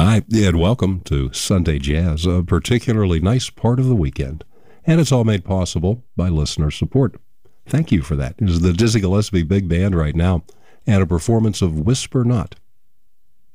Hi, and welcome to Sunday Jazz, a particularly nice part of the weekend. And it's all made possible by listener support. Thank you for that. It is the Dizzy Gillespie Big Band right now, and a performance of Whisper Not,